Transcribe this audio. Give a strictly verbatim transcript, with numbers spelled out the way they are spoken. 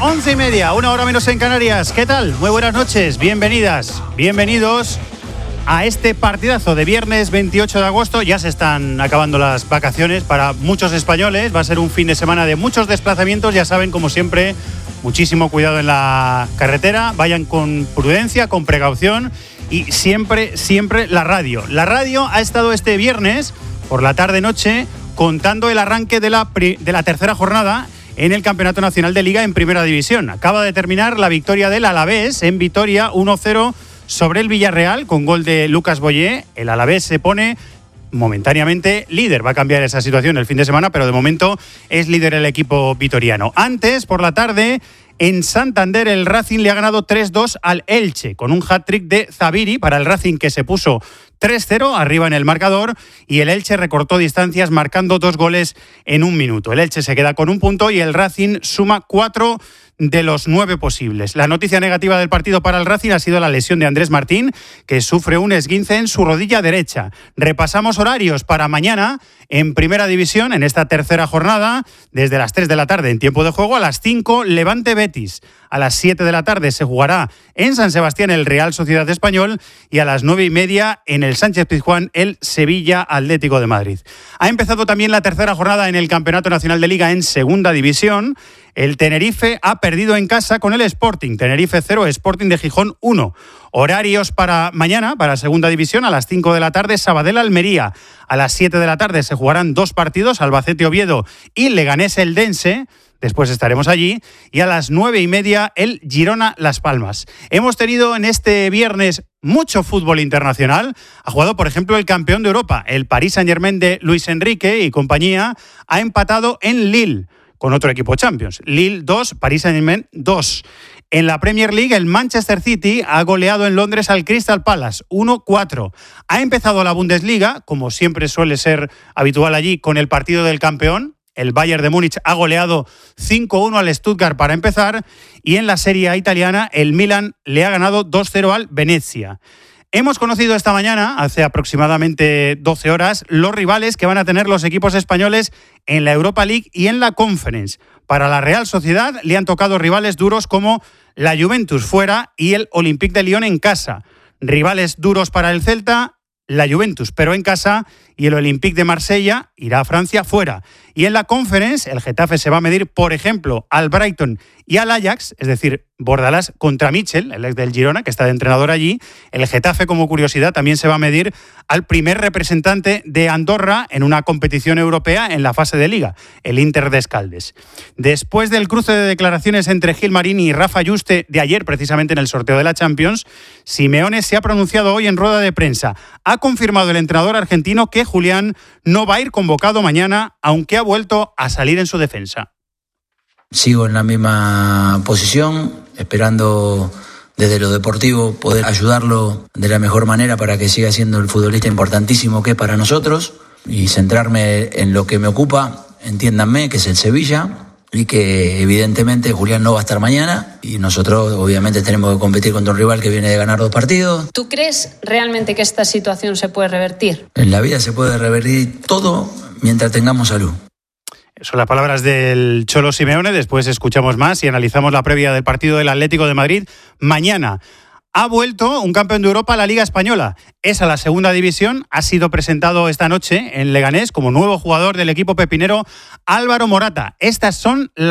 once y media, una hora menos en Canarias. ¿Qué tal? Muy buenas noches, bienvenidas, bienvenidos a este partidazo de viernes veintiocho de agosto. Ya se están acabando las vacaciones para muchos españoles. Va a ser un fin de semana de muchos desplazamientos. Ya saben, como siempre, muchísimo cuidado en la carretera. Vayan con prudencia, con precaución y siempre, siempre la radio. La radio ha estado este viernes por la tarde-noche contando el arranque de la, de la tercera jornada en el Campeonato Nacional de Liga en Primera División. Acaba de terminar la victoria del Alavés en Vitoria uno cero sobre el Villarreal con gol de Lucas Boyé. El Alavés se pone momentáneamente líder. Va a cambiar esa situación el fin de semana, pero de momento es líder el equipo vitoriano. Antes, por la tarde, en Santander, el Racing le ha ganado tres dos al Elche, con un hat-trick de Zabiri para el Racing, que se puso tres cero arriba en el marcador, y el Elche recortó distancias marcando dos goles en un minuto. El Elche se queda con un punto y el Racing suma cuatro de los nueve posibles. La noticia negativa del partido para el Racing ha sido la lesión de Andrés Martín, que sufre un esguince en su rodilla derecha. Repasamos horarios para mañana en Primera División, en esta tercera jornada, desde las tres de la tarde en tiempo de juego, a las cinco Levante Betis. A las siete de la tarde se jugará en San Sebastián el Real Sociedad Español y a las nueve y media en el Sánchez Pizjuán el Sevilla Atlético de Madrid. Ha empezado también la tercera jornada en el Campeonato Nacional de Liga en Segunda División. El Tenerife ha perdido en casa con el Sporting. Tenerife cero, Sporting de Gijón uno. Horarios para mañana, para Segunda División, a las cinco de la tarde, Sabadell-Almería. A las siete de la tarde se jugarán dos partidos, Albacete-Oviedo y Leganés-Eldense. Después estaremos allí. Y a las nueve y media, el Girona-Las Palmas. Hemos tenido en este viernes mucho fútbol internacional. Ha jugado, por ejemplo, el campeón de Europa, el Paris Saint-Germain de Luis Enrique y compañía, ha empatado en Lille con otro equipo Champions. Lille dos, Paris Saint-Germain dos. En la Premier League, el Manchester City ha goleado en Londres al Crystal Palace uno cuatro. Ha empezado la Bundesliga, como siempre suele ser habitual allí, con el partido del campeón. El Bayern de Múnich ha goleado cinco uno al Stuttgart para empezar. Y en la Serie A italiana, el Milan le ha ganado dos cero al Venezia. Hemos conocido esta mañana, hace aproximadamente doce horas, los rivales que van a tener los equipos españoles en la Europa League y en la Conference. Para la Real Sociedad le han tocado rivales duros como la Juventus fuera y el Olympique de Lyon en casa. Rivales duros para el Celta, la Juventus pero en casa, y el Olympique de Marsella irá a Francia fuera. Y en la Conference, el Getafe se va a medir, por ejemplo, al Brighton y al Ajax, es decir, Bordalás contra Michel, el ex del Girona, que está de entrenador allí. El Getafe, como curiosidad, también se va a medir al primer representante de Andorra en una competición europea en la fase de Liga, el Inter de Escaldes. Después del cruce de declaraciones entre Gilmarín y Rafa Yuste de ayer, precisamente en el sorteo de la Champions, Simeone se ha pronunciado hoy en rueda de prensa. Ha confirmado el entrenador argentino que Julián no va a ir convocado mañana, aunque ha vuelto a salir en su defensa. Sigo en la misma posición, esperando desde lo deportivo poder ayudarlo de la mejor manera para que siga siendo el futbolista importantísimo que es para nosotros, y centrarme en lo que me ocupa, entiéndanme, que es el Sevilla, y que evidentemente Julián no va a estar mañana y nosotros obviamente tenemos que competir contra un rival que viene de ganar dos partidos. ¿Tú crees realmente que esta situación se puede revertir? En la vida se puede revertir todo mientras tengamos salud. Son las palabras del Cholo Simeone. Después escuchamos más y analizamos la previa del partido del Atlético de Madrid mañana. Ha vuelto un campeón de Europa a la Liga Española. Es a la Segunda División. Ha sido presentado esta noche en Leganés como nuevo jugador del equipo pepinero, Álvaro Morata. Estas son las